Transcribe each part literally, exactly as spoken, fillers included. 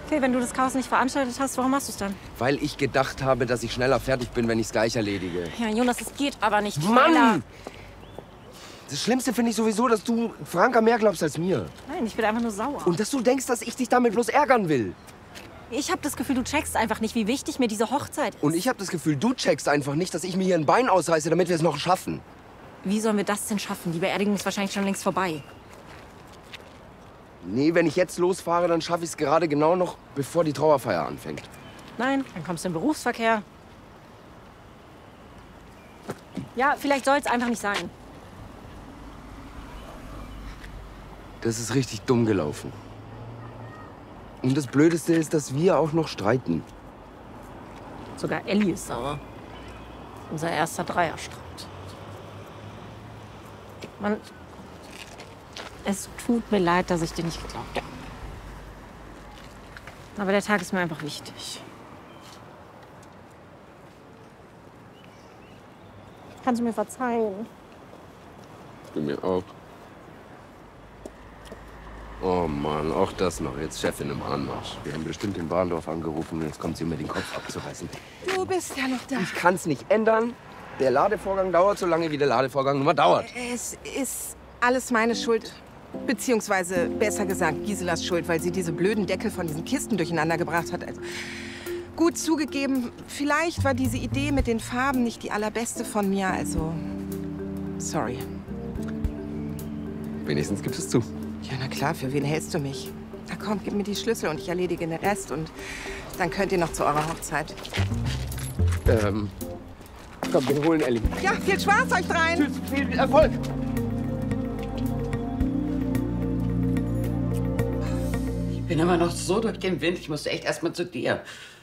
Okay, wenn du das Chaos nicht veranstaltet hast, warum machst du es dann? Weil ich gedacht habe, dass ich schneller fertig bin, wenn ich es gleich erledige. Ja, Jonas, es geht aber nicht Mann! schneller. Das Schlimmste finde ich sowieso, dass du Franka mehr glaubst als mir. Nein, ich bin einfach nur sauer. Und dass du denkst, dass ich dich damit bloß ärgern will. Ich habe das Gefühl, du checkst einfach nicht, wie wichtig mir diese Hochzeit ist. Und ich habe das Gefühl, du checkst einfach nicht, dass ich mir hier ein Bein ausreiße, damit wir es noch schaffen. Wie sollen wir das denn schaffen? Die Beerdigung ist wahrscheinlich schon längst vorbei. Nee, wenn ich jetzt losfahre, dann schaffe ich es gerade genau noch, bevor die Trauerfeier anfängt. Nein, dann kommst du im Berufsverkehr. Ja, vielleicht soll es einfach nicht sein. Das ist richtig dumm gelaufen. Und das Blödeste ist, dass wir auch noch streiten. Sogar Elli ist sauer. Unser erster Dreierstreit. Mann, es tut mir leid, dass ich dir nicht geglaubt habe. Aber der Tag ist mir einfach wichtig. Kannst du mir verzeihen? Du mir auch. Oh Mann, auch das noch. Jetzt Chefin im Anmarsch. Wir haben bestimmt in Bahndorf angerufen und jetzt kommt sie, um mir den Kopf abzureißen. Du bist ja noch da. Ich kann's nicht ändern. Der Ladevorgang dauert so lange, wie der Ladevorgang nun mal dauert. Es ist alles meine Schuld. Beziehungsweise, besser gesagt, Giselas Schuld, weil sie diese blöden Deckel von diesen Kisten durcheinander gebracht hat. Also, gut zugegeben, vielleicht war diese Idee mit den Farben nicht die allerbeste von mir. Also, sorry. Wenigstens gibst es zu. Ja, na klar, für wen hältst du mich? Na komm, gib mir die Schlüssel und ich erledige den Rest. Und dann könnt ihr noch zu eurer Hochzeit. Ähm, komm, wir holen Elli. Ja, viel Spaß euch dreien. Tschüss, viel Erfolg. Ich bin immer noch so durch den Wind. Ich musste echt erst mal zu dir.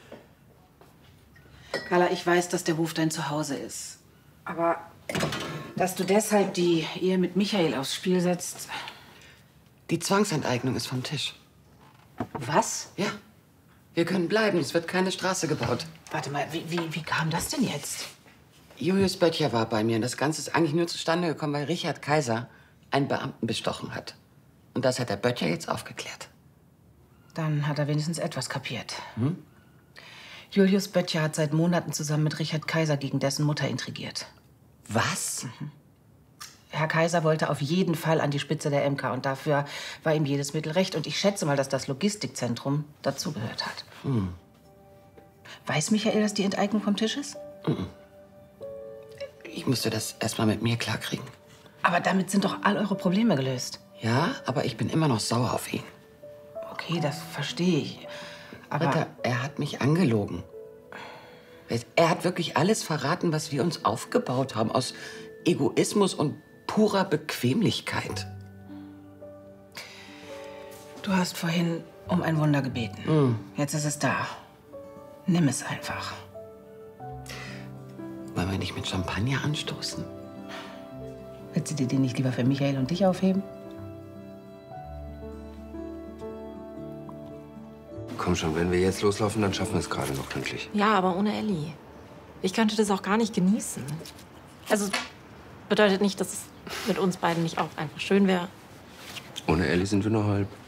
Carla, ich weiß, dass der Hof dein Zuhause ist. Aber dass du deshalb die Ehe mit Michael aufs Spiel setzt... Die Zwangsenteignung ist vom Tisch. Was? Ja. Wir können bleiben. Es wird keine Straße gebaut. Warte mal, wie, wie, wie kam das denn jetzt? Julius Böttcher war bei mir. Und das Ganze ist eigentlich nur zustande gekommen, weil Richard Kaiser einen Beamten bestochen hat. Und das hat der Böttcher jetzt aufgeklärt. Dann hat er wenigstens etwas kapiert. Hm? Julius Böttcher hat seit Monaten zusammen mit Richard Kaiser gegen dessen Mutter intrigiert. Was? Mhm. Herr Kaiser wollte auf jeden Fall an die Spitze der M K und dafür war ihm jedes Mittel recht. Und ich schätze mal, dass das Logistikzentrum dazugehört hat. Hm. Weiß Michael, dass die Enteignung vom Tisch ist? Mhm. Ich musste das erst mal mit mir klarkriegen. Aber damit sind doch all eure Probleme gelöst. Ja, aber ich bin immer noch sauer auf ihn. Okay, das verstehe ich. Aber Britta, er hat mich angelogen. Er hat wirklich alles verraten, was wir uns aufgebaut haben, aus Egoismus und purer Bequemlichkeit. Du hast vorhin um ein Wunder gebeten. Mm. Jetzt ist es da. Nimm es einfach. Wollen wir nicht mit Champagner anstoßen? Willst du dir den nicht lieber für Michael und dich aufheben? Komm schon, wenn wir jetzt loslaufen, dann schaffen wir es gerade noch pünktlich. Ja, aber ohne Elli. Ich könnte das auch gar nicht genießen. Also, bedeutet nicht, dass es mit uns beiden nicht auch einfach schön wäre. Ohne Elli sind wir nur halb.